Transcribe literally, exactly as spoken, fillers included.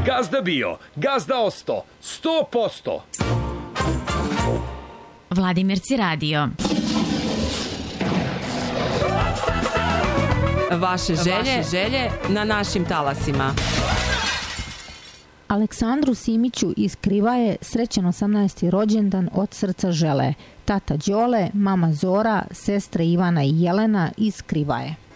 Gazda bio, gazda osto, sto posto. Vladimirci radio. Vaše želje, Vaše želje na našim talasima. Aleksandru Simiću iz Krivaje srećan osamnaesti rođendan od srca žele. Tata Đole, mama Zora, sestre Ivana i Jelena iz Krivaje.